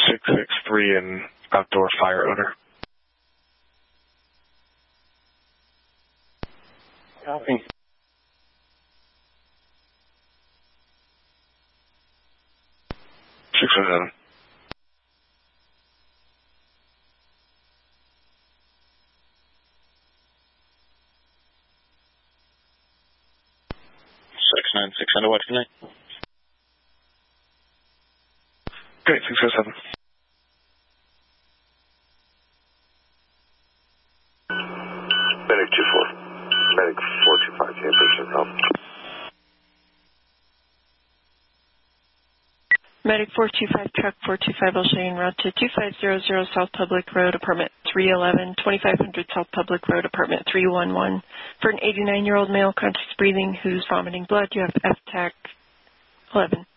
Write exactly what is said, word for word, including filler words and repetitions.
six six three and outdoor fire odor. Copy. six oh seven. six nine six, under what tonight? Great, six oh seven. Medic two four. Medic four two five, can patient help. Medic four two five, truck four two five, I'll show you en route to two five zero zero South Public Road, apartment three eleven, twenty-five hundred South Public Road, apartment three one one. For an eighty-nine-year-old male, conscious breathing, who's vomiting blood, you have F TAC eleven.